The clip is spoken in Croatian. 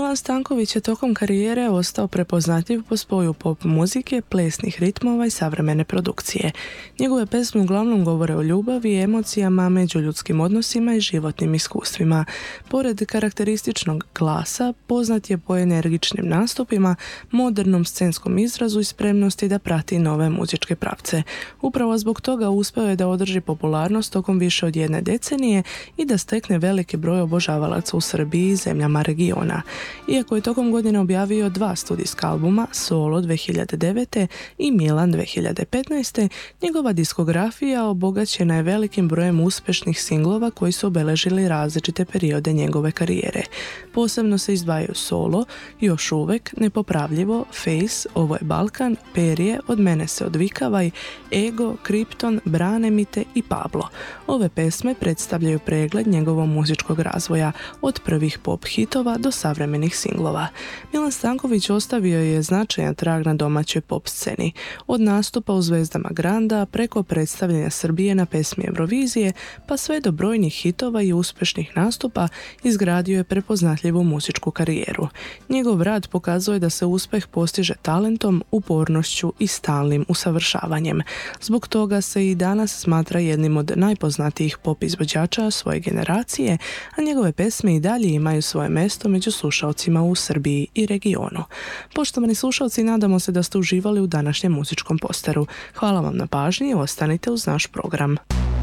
Milan Stanković je tokom karijere ostao prepoznatljiv po spoju pop muzike, plesnih ritmova i savremene produkcije. Njegove pesme uglavnom govore o ljubavi, emocijama, međuljudskim odnosima i životnim iskustvima. Pored karakterističnog glasa, poznat je po energičnim nastupima, modernom scenskom izrazu i spremnosti da prati nove muzičke pravce. Upravo zbog toga uspeo je da održi popularnost tokom više od jedne decenije i da stekne veliki broj obožavalaca u Srbiji i zemljama regiona. Iako je tokom godine objavio 2 studijska albuma, Solo 2009. i Milan 2015. njegova diskografija obogaćena je velikim brojem uspješnih singlova koji su obeležili različite periode njegove karijere. Posebno se izdvajaju Solo, Još uvek, Nepopravljivo, Face, Ovo je Balkan, Perje, Od mene se odvikavaj, Ego, Kripton, Brane mi te i Pablo. Ove pesme predstavljaju pregled njegovog muzičkog razvoja od prvih pop hitova do savremenih singlova. Milan Stanković ostavio je značajan trag na domaćoj pop sceni. Od nastupa u Zvezdama Granda, preko predstavljanja Srbije na pesmi Eurovizije, pa sve do brojnih hitova i uspješnih nastupa izgradio je prepoznatljivu muzičku karijeru. Njegov rad pokazuje da se uspjeh postiže talentom, upornošću i stalnim usavršavanjem. Zbog toga se i danas smatra jednim od najpoznatijih pop izvođača svoje generacije, a njegove pesme i dalje imaju svoje mjesto među slušalcima u Srbiji i regionu. Poštovani slušalci, nadamo se da ste uživali u današnjem muzičkom posteru. Hvala vam na pažnji i ostanite uz naš program.